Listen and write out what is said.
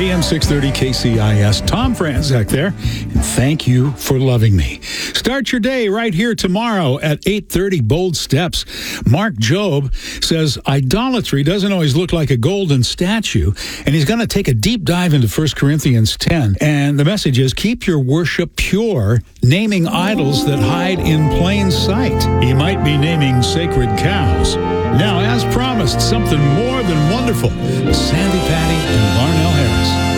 AM 630 KCIS. Tom Franzek there. And thank you for loving me. Start your day right here tomorrow at 8:30, Bold Steps. Mark Job says idolatry doesn't always look like a golden statue, and he's going to take a deep dive into 1 Corinthians 10. And the message is, keep your worship pure, naming idols that hide in plain sight. He might be naming sacred cows. Now, as promised, something more than wonderful. Sandy Patty and Larnell Harris.